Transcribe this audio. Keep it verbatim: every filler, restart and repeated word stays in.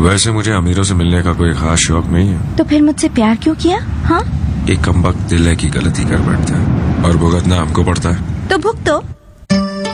वैसे मुझे अमीरों से मिलने का कोई खास शौक नहीं है। तो फिर मुझसे प्यार क्यों किया? हाँ, एक कमबख्त दिल है की गलती कर बैठता है और भुगतना हमको पड़ता है। तो भुगतो।